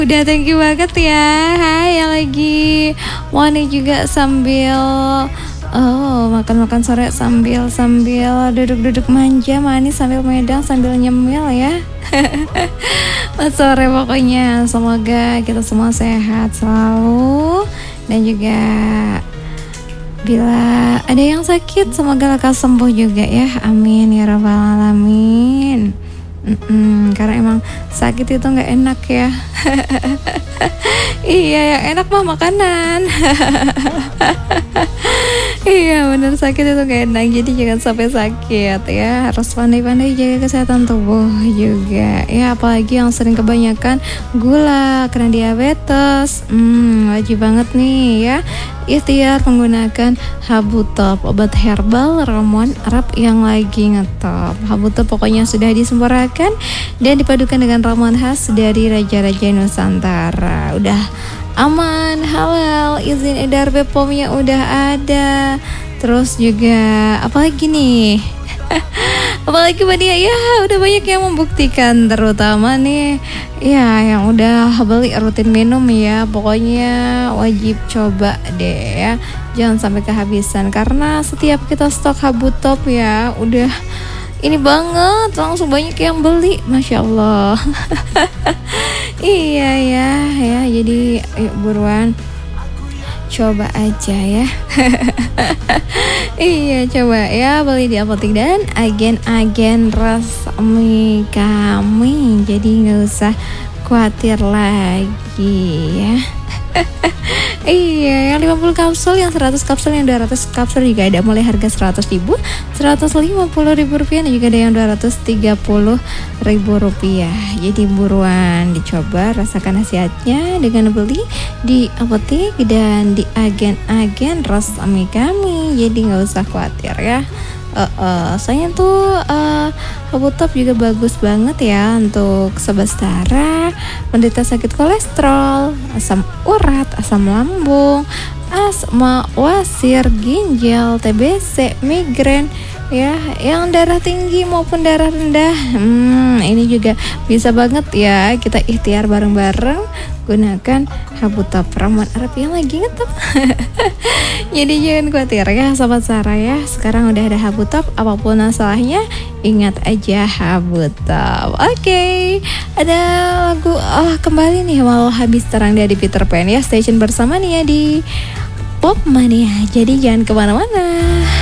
Udah thank you banget ya. Hai yang lagi mau nih juga sambil makan-makan sore sambil duduk-duduk manja manis sambil medang sambil nyemil ya. Sore pokoknya semoga kita semua sehat selalu dan juga bila ada yang sakit semoga lekas sembuh juga ya. Amin ya rabbal alamin. Karena emang sakit itu nggak enak ya. Iya, yang enak mah makanan. Iya benar, sakit itu gak enak. Jadi jangan sampai sakit ya. Harus pandai-pandai jaga kesehatan tubuh juga ya. Apalagi yang sering kebanyakan gula karena diabetes. Wajib banget nih ya ikhtiar menggunakan Habu Top, obat herbal ramuan Arab yang lagi ngetop. Habu Top pokoknya sudah disempurnakan dan dipadukan dengan ramuan khas dari Raja-Raja Nusantara. Udah aman, halal, izin edar BPOM-nya udah ada. Terus juga apalagi nih? Apalagi Badia ya udah banyak yang membuktikan, terutama nih ya yang udah beli rutin minum ya. Pokoknya wajib coba deh ya. Jangan sampai kehabisan karena setiap kita stok Habu Top ya udah ini banget, langsung banyak yang beli, Masya Allah. Iya ya, jadi yuk buruan coba aja ya. Iya coba ya, beli di apotek dan agen-agen resmi kami. Jadi gak usah khawatir lagi ya. Iya, yang 50 kapsul, yang 100 kapsul, yang 200 kapsul juga ada mulai harga 100.000, 150.000 rupiah, dan juga ada yang 230.000 rupiah. Jadi buruan dicoba, rasakan khasiatnya dengan beli di apotek dan di agen-agen resmi kami. Jadi nggak usah khawatir ya. Soalnya tuh Habu Top juga bagus banget ya untuk sobat setara, penderita sakit kolesterol, asam urat, asam lambung, asma, wasir, ginjal, TBC, migrain ya, yang darah tinggi maupun darah rendah. Ini juga bisa banget ya kita ikhtiar bareng-bareng gunakan Habu Top, ramuan Arab yang lagi ngetop. Jadi jangan khawatir ya sobat Sarah ya. Sekarang udah ada Habu Top, apapun masalahnya ingat aja Habu Top. Oke, ada lagu kembali nih walau habis terang dari Peter Pan ya. Station bersama nih ya di Pop Mania. Jadi jangan kemana-mana.